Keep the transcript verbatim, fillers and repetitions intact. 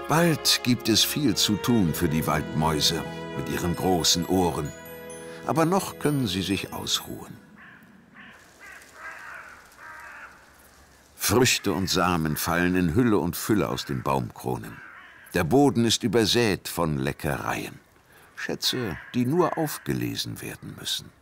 Bald gibt es viel zu tun für die Waldmäuse mit ihren großen Ohren. Aber noch können sie sich ausruhen. Früchte und Samen fallen in Hülle und Fülle aus den Baumkronen. Der Boden ist übersät von Leckereien. Schätze, die nur aufgelesen werden müssen.